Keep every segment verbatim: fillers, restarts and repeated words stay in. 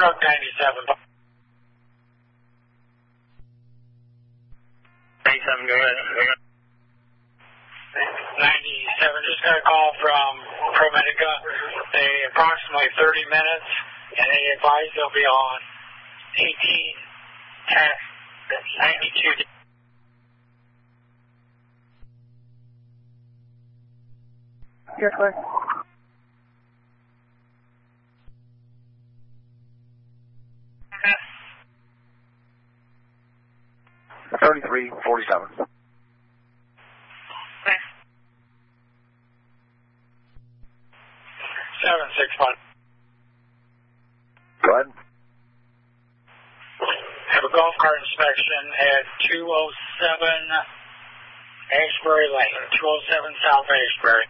truck ninety-seven. ninety-seven, go ahead. ninety-seven, just got a call from ProMedica. They approximately thirty minutes, and they advise they'll be on eighteen ninety-two. You're clear. thirty-three forty-seven. seven six one. Go ahead. Have a golf cart inspection at two oh seven Ashbury Lane, two oh seven South Ashbury.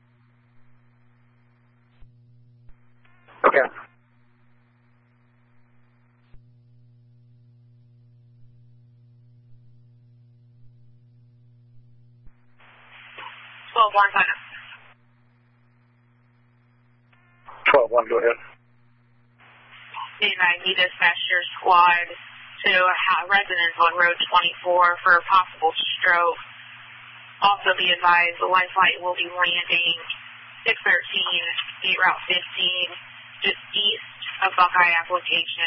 Okay. twelve one, five. twelve one, go ahead. And I need a dispatcher squad to a residence on Road twenty-four for a possible stroke. Also be advised the life flight will be landing six thirteen, State Route fifteen, just east of Buckeye application.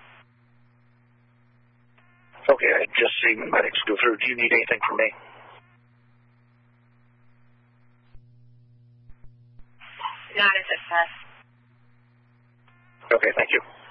Okay, I just seen the medics go through. Do you need anything from me? Not at this time. Okay, thank you.